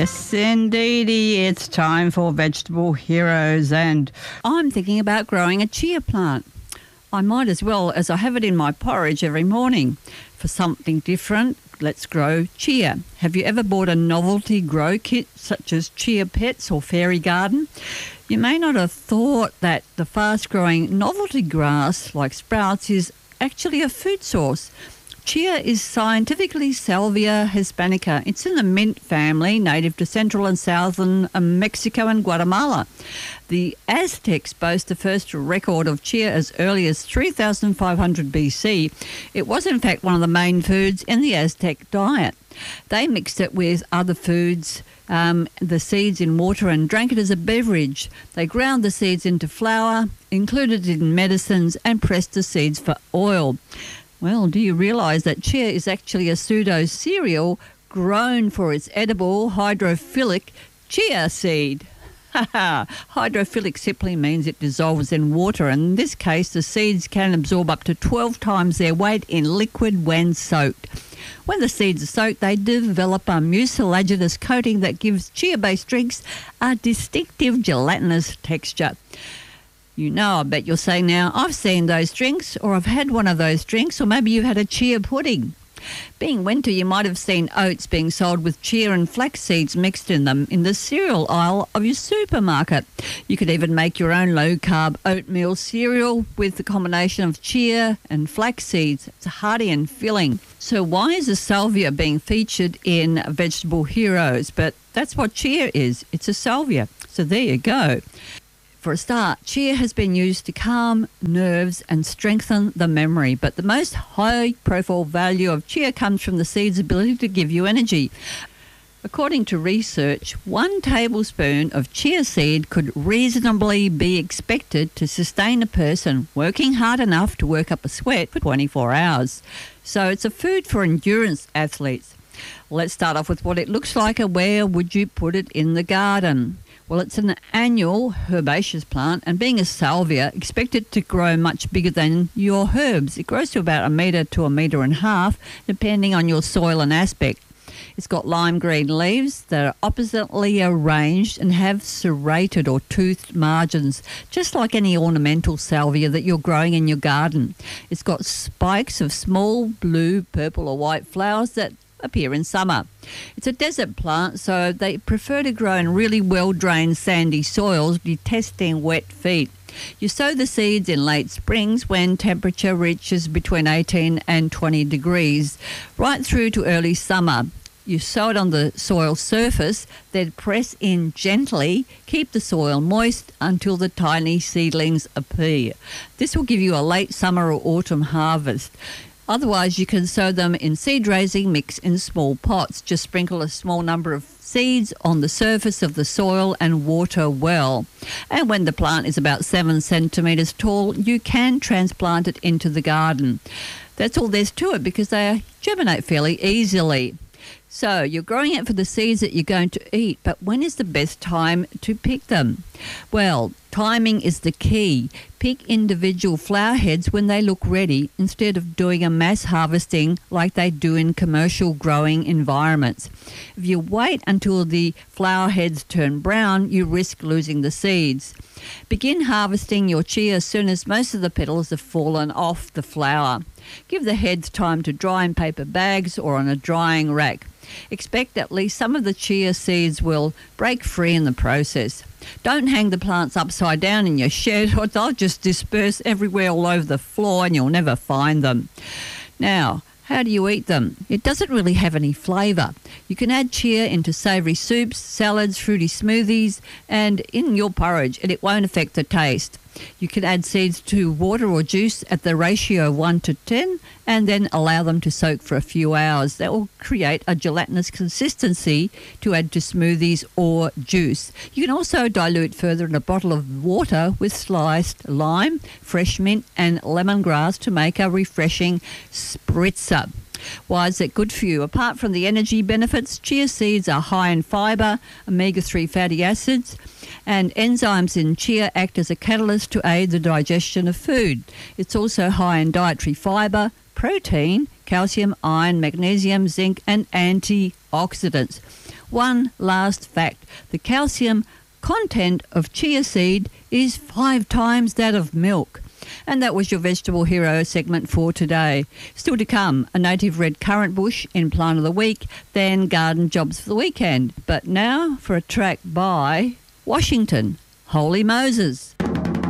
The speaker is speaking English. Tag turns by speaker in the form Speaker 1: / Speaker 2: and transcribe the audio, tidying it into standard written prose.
Speaker 1: Yes, indeedy, it's time for Vegetable Heroes, and I'm thinking about growing a chia plant. I might as well, as I have it in my porridge every morning. For something different, let's grow chia. Have you ever bought a novelty grow kit such as Chia Pets or Fairy Garden? You may not have thought that the fast-growing novelty grass like sprouts is actually a food source. Chia is scientifically Salvia hispanica. It's in the mint family, native to central and southern Mexico and Guatemala. The Aztecs boast the first record of chia as early as 3500 BC. It was in fact one of the main foods in the Aztec diet. They mixed it with other foods, the seeds in water, and drank it as a beverage. They ground the seeds into flour, included it in medicines, and pressed the seeds for oil. Well, do you realise that chia is actually a pseudo-cereal grown for its edible hydrophilic chia seed? Hydrophilic simply means it dissolves in water, and in this case the seeds can absorb up to 12 times their weight in liquid when soaked. When the seeds are soaked, they develop a mucilaginous coating that gives chia-based drinks a distinctive gelatinous texture. You know, I bet you're saying now, I've seen those drinks, or I've had one of those drinks, or maybe you've had a chia pudding. Being winter, you might have seen oats being sold with chia and flax seeds mixed in them in the cereal aisle of your supermarket. You could even make your own low-carb oatmeal cereal with the combination of chia and flax seeds. It's hearty and filling. So why is a salvia being featured in Vegetable Heroes? But that's what chia is. It's a salvia. So there you go. For a start, chia has been used to calm nerves and strengthen the memory, but the most high-profile value of chia comes from the seed's ability to give you energy. According to research, 1 tablespoon of chia seed could reasonably be expected to sustain a person working hard enough to work up a sweat for 24 hours. So it's a food for endurance athletes. Let's start off with what it looks like, and where would you put it in the garden? Well, it's an annual herbaceous plant, and being a salvia, expect it to grow much bigger than your herbs. It grows to about 1 metre to 1.5 metres, depending on your soil and aspect. It's got lime green leaves that are oppositely arranged and have serrated or toothed margins, just like any ornamental salvia that you're growing in your garden. It's got spikes of small blue, purple or white flowers that appear in summer. It's a desert plant, so they prefer to grow in really well-drained sandy soils, detesting wet feet. You sow the seeds in late springs when temperature reaches between 18 and 20 degrees, right through to early summer. You sow it on the soil surface, then press in gently, keep the soil moist until the tiny seedlings appear. This will give you a late summer or autumn harvest. Otherwise, you can sow them in seed raising mix in small pots. Just sprinkle a small number of seeds on the surface of the soil and water well. And when the plant is about 7 centimetres tall, you can transplant it into the garden. That's all there's to it, because they germinate fairly easily. So you're growing it for the seeds that you're going to eat, but when is the best time to pick them? Well, timing is the key. Pick individual flower heads when they look ready, instead of doing a mass harvesting like they do in commercial growing environments. If you wait until the flower heads turn brown, you risk losing the seeds. Begin harvesting your chia as soon as most of the petals have fallen off the flower. Give the heads time to dry in paper bags or on a drying rack. Expect at least some of the chia seeds will break free in the process. Don't hang the plants upside down in your shed, or they'll just disperse everywhere all over the floor and you'll never find them. Now, how do you eat them? It doesn't really have any flavour. You can add chia into savoury soups, salads, fruity smoothies, and in your porridge, and it won't affect the taste. You can add seeds to water or juice at the ratio 1:10 and then allow them to soak for a few hours. That will create a gelatinous consistency to add to smoothies or juice. You can also dilute further in a bottle of water with sliced lime, fresh mint and lemongrass to make a refreshing spritzer. Why is it good for you? Apart from the energy benefits, chia seeds are high in fibre, omega-3 fatty acids, and enzymes in chia act as a catalyst to aid the digestion of food. It's also high in dietary fibre, protein, calcium, iron, magnesium, zinc, and antioxidants. one last fact. The calcium content of chia seed is 5 times that of milk. And that was your Vegetable Hero segment for today. Still to come, a native red currant bush in Plant of the Week, then garden jobs for the weekend. But now for a track by Washington, Holy Moses.